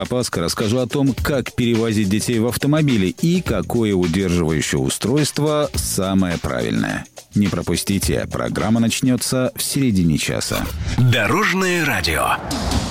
Опаска. Расскажу о том, как перевозить детей в автомобиле и какое удерживающее устройство самое правильное. Не пропустите, программа начнется в середине часа. Дорожное радио.